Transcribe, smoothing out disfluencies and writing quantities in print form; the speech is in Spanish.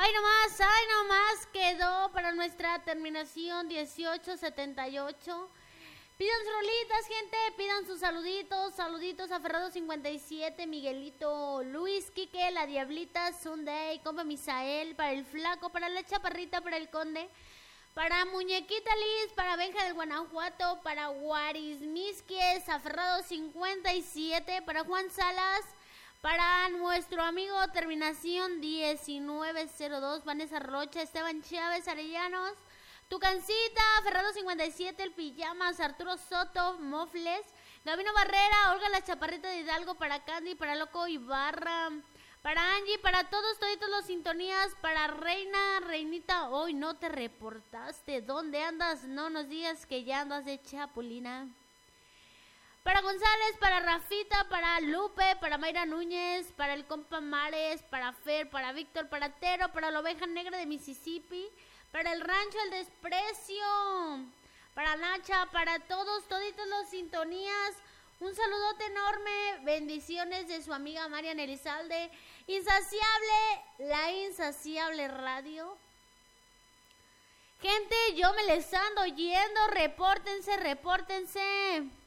Ahí nomás quedó para nuestra terminación 1878. Pidan sus rolitas, gente, pidan sus saluditos a Ferrado 57, Miguelito, Luis, Quique, la Diablita, Sunday, compa Misael, para el Flaco, para la Chaparrita, para el Conde, para Muñequita Liz, para Benja del Guanajuato, para Guaris Misquies, a Ferrado 57, para Juan Salas, para nuestro amigo terminación 1902, Vanessa Rocha, Esteban Chávez, Arellanos, Tucancita, Ferrado 57, El Pijamas, Arturo Soto, Mofles, Gabino Barrera, Olga la Chaparrita de Hidalgo, para Candy, para Loco Ibarra, para Angie, para todos los sintonías, para Reinita, hoy no te reportaste, ¿dónde andas? No nos digas que ya andas de chapulina. Para González, para Rafita, para Lupe, para Mayra Núñez, para el compa Mares, para Fer, para Víctor, para Tero, para la Oveja Negra de Mississippi, para el Rancho El Desprecio, para Nacha, para toditos los sintonías, un saludote enorme, bendiciones de su amiga Marian Elizalde, la Insaciable Radio. Gente, yo me les ando yendo, repórtense.